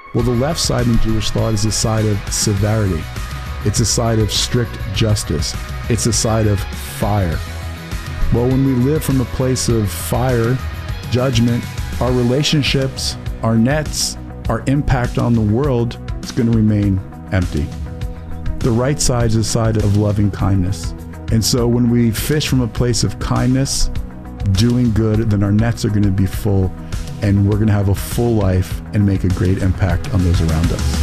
Well, the left side in Jewish thought is a side of severity. It's a side of strict justice. It's a side of fire. Well, when we live from a place of fire, judgment, our relationships, our nets, our impact on the world is going to remain empty. The right side is a side of loving kindness. And so when we fish from a place of kindness, doing good, then our nets are going to be full, and we're going to have a full life and make a great impact on those around us.